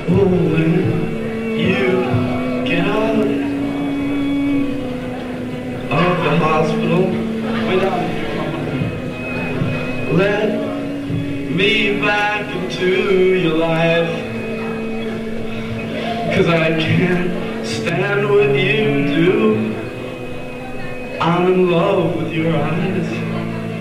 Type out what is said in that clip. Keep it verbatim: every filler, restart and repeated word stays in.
Oh, when you get out of the hospital without your mama, let me back into your life, 'cause I can't stand what you do. I'm in love with your eyes.